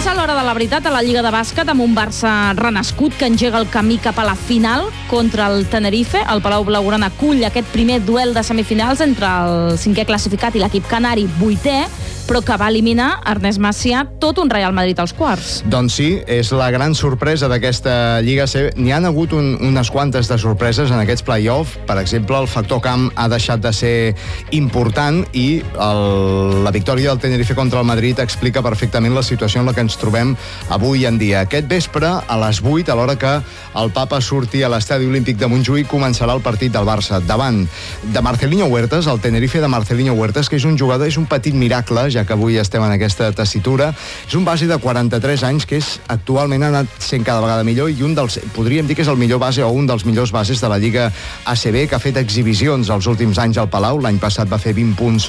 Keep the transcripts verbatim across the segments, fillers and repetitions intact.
És a l'hora de la veritat a la Lliga de Bàsquet amb un Barça renascut que engega el camí cap a la final contra el Tenerife. El Palau Blaugrana acull aquest primer duel de semifinals entre el cinquè classificat i l'equip canari vuitè, però que va eliminar Ernest Macià tot un Real Madrid als quarts. Doncs sí, és la gran sorpresa d'aquesta Lliga C. N'hi han hagut un, unes quantes de sorpreses en aquests play-off. Per exemple, el factor camp ha deixat de ser important i el, la victòria del Tenerife contra el Madrid explica perfectament la situació en la que ens trobem avui en dia. Aquest vespre, a les vuit, a l'hora que el Papa surti a l'Estadi Olímpic de Montjuïc, començarà el partit del Barça davant de Marcelinho Huertas, el Tenerife de Marcelinho Huertas, que és un jugador, és un petit miracle, ja que avui estem en aquesta tessitura. És un base de quaranta-tres anys que és actualment ha anat sent cada vegada millor i un dels, podríem dir que és el millor base o un dels millors bases de la Lliga A C B, que ha fet exhibicions els últims anys al Palau. L'any passat va fer vint punts,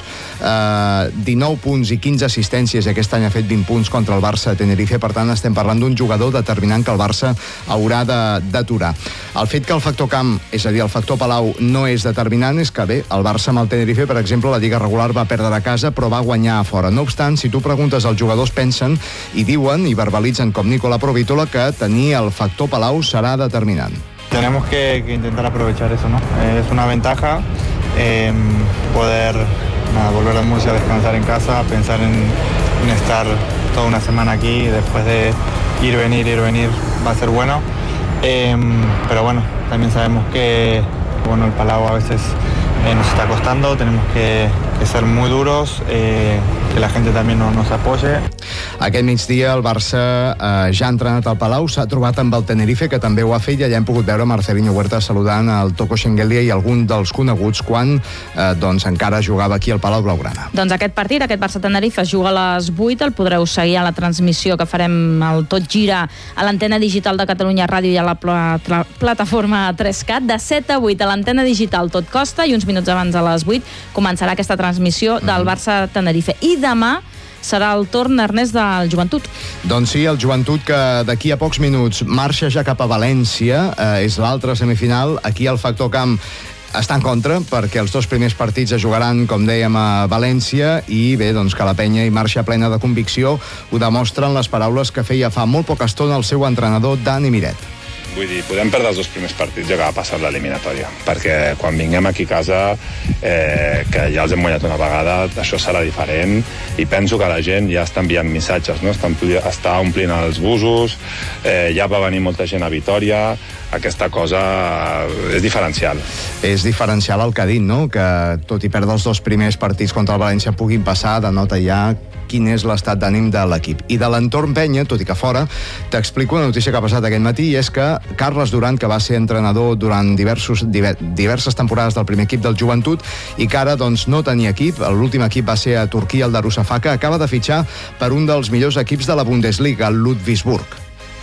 eh, dinou punts i quinze assistències, i aquest any ha fet vint punts contra el Barça Tenerife. Per tant, estem parlant d'un jugador determinant que el Barça haurà d'aturar. El fet que el factor camp, és a dir, el factor Palau, no és determinant és que, bé, el Barça amb el Tenerife, per exemple, la Lliga regular va perdre a casa, però va guanyar a fora. No obstant, si tu preguntes als jugadors, pensen i diuen i verbalitzen com Nicola Provítola que tenir el factor Palau serà determinant. Tenemos que, que intentar aprovechar eso, ¿no? Eh, es una ventaja eh, poder nada, volver a Murcia, descansar en casa, pensar en, en estar toda una semana aquí y después de ir, venir, ir, venir va a ser bueno. Eh, pero bueno, también sabemos que bueno, el Palau a veces eh, nos está costando, tenemos que, que ser muy duros, eh, que la gente también no, nos apoye. Aquest migdia el Barça eh, ja ha entrenat al Palau, s'ha trobat amb el Tenerife, que també ho ha fet, i allà hem pogut veure Marcelinho Huertas saludant el Toko Shengelia i algun dels coneguts quan eh, doncs encara jugava aquí al Palau Blaugrana. Doncs aquest partit, aquest Barça-Tenerife, es juga a les vuit, el podreu seguir a la transmissió que farem al Tot Gira a l'antena digital de Catalunya Ràdio i a la pla pla plataforma tres cat. De set a vuit a l'antena digital Tot Costa, i uns minuts abans a les vuit començarà aquesta transmissió del Barça-Tenerife. I demà serà el torn, Ernest, del Joventut. Doncs sí, el Joventut, que d'aquí a pocs minuts marxa ja cap a València, eh, és l'altra semifinal. Aquí el factor camp està en contra, perquè els dos primers partits es jugaran, com dèiem, a València, i bé, doncs que la penya hi marxa plena de convicció. Ho demostren les paraules que feia fa molt poca estona el seu entrenador, Dani Miret. Vull dir, podem perdre els dos primers partits i acabar passant l'eliminatòria, perquè quan vinguem aquí a casa, eh, que ja els hem guanyat una vegada, això serà diferent, i penso que la gent ja està enviant missatges, no? està, està omplint els busos, eh, ja va venir molta gent a Vitòria, aquesta cosa és diferencial. És diferencial el que ha dit, no? Que tot i perdre els dos primers partits contra el València puguin passar, denota ja quin és l'estat d'ànim de l'equip. I de l'entorn penya, tot i que fora, t'explico una notícia que ha passat aquest matí, i és que Carles Duran, que va ser entrenador durant diversos, diver, diverses temporades del primer equip del Joventut, i que ara doncs, no tenia equip, l'últim equip va ser a Turquia, el Darussafaka, acaba de fitxar per un dels millors equips de la Bundesliga, el Ludwigsburg.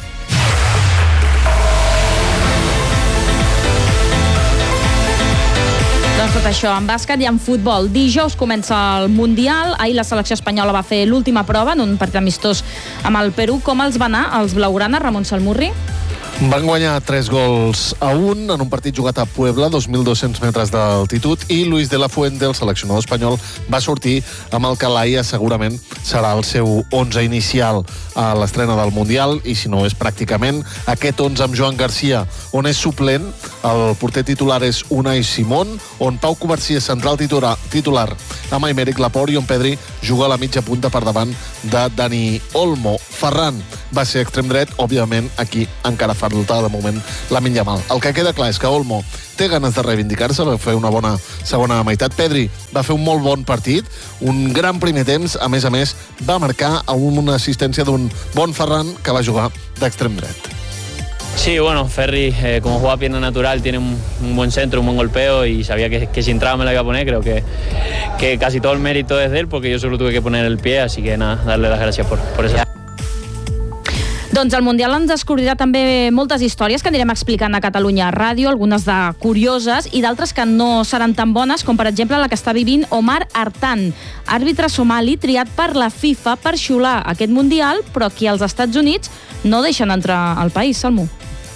Tot això en bàsquet i en futbol. Dijous comença el Mundial. Ahir la selecció espanyola va fer l'última prova en un partit amistós amb el Perú. Com els va anar els blaugrana, Ramon Salmurri? Van guanyar tres gols a un en un partit jugat a Puebla, dos mil dos-cents metres d'altitud, i Luis de la Fuente, el seleccionador espanyol, va sortir amb el que l'Aia segurament serà el seu onze inicial a l'estrena del Mundial, i si no és pràcticament aquest onze amb Joan Garcia, on és suplent, el porter titular és Unai Simón, on Pau Covarsí és central titular, titular amb Aymeric Laporte, i on Pedri juga a la mitja punta per davant de Dani Olmo. Ferran va ser extrem dret, òbviament aquí encara falta de moment Lamine Yamal. El que queda clar és que Olmo té ganes de reivindicar-se, va fer una bona segona meitat. Pedri va fer un molt bon partit, un gran primer temps, a més a més va marcar una assistència d'un bon Ferran que va jugar d'extrem dret. Sí, bueno, Ferri, eh, como juega pierna natural, tiene un, un buen centro, un buen golpeo, y sabía que, que si entraba me la iba a poner. Creo que, que casi todo el mérito es de él, porque yo solo tuve que poner el pie, así que nada, darle las gracias por, por eso. Doncs el Mundial ens descobrirà també moltes històries que anirem explicant a Catalunya Ràdio, algunes de curioses i d'altres que no seran tan bones, com per exemple la que està vivint Omar Artan, àrbitre somali triat per la FIFA per xiular aquest Mundial, però aquí als Estats Units no deixen entrar al país, Salmó.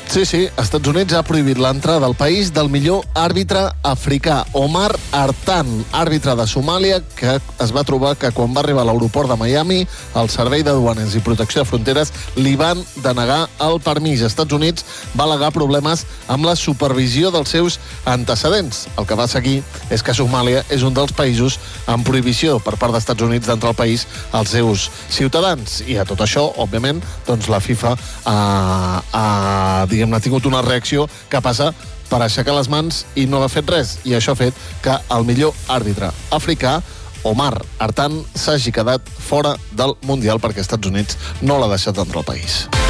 Sí, sí, Estats Units ha prohibit l'entrada al país del millor àrbitre africà, Omar Artan, àrbitre de Somàlia, que es va trobar que quan va arribar a l'aeroport de Miami, el Servei de Duanes i Protecció de Fronteres li van denegar el permís. Estats Units va al·legar problemes amb la supervisió dels seus antecedents. El que va seguir és que Somàlia és un dels països amb prohibició per part d'Estats Units d'entrar al país als seus ciutadans. I a tot això, òbviament, doncs la FIFA ha, ha diguem-ne, ha tingut una reacció que passa per aixecar les mans i no ha fet res. I això ha fet que el millor àrbitre africà, Omar Artan, s'hagi quedat fora del Mundial perquè Estats Units no l'ha deixat entrar al país.